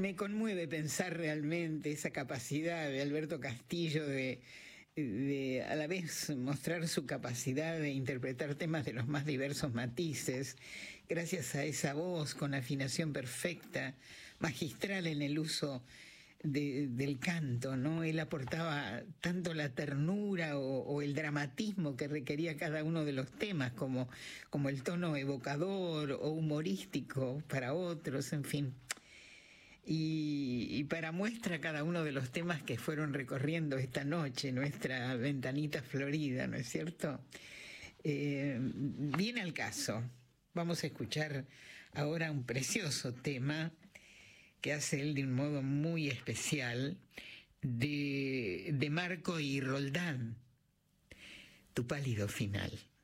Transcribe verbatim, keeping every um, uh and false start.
me conmueve pensar realmente esa capacidad de Alberto Castillo de, de a la vez mostrar su capacidad de interpretar temas de los más diversos matices, gracias a esa voz con afinación perfecta, magistral en el uso De, del canto, ¿no? Él aportaba tanto la ternura o, o el dramatismo que requería cada uno de los temas, como, como el tono evocador o humorístico para otros, en fin. Y, y para muestra cada uno de los temas que fueron recorriendo esta noche, nuestra ventanita florida, ¿no es cierto? Eh, viene al caso. Vamos a escuchar ahora un precioso tema que hace él de un modo muy especial, de, de Marco y Roldán, Tu pálido final.